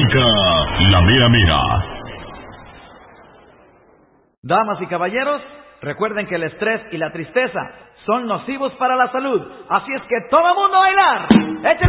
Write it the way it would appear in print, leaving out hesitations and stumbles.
música, la mera mera. Damas y caballeros, recuerden que el estrés y la tristeza son nocivos para la salud. Así es que todo mundo a bailar. ¡Échale!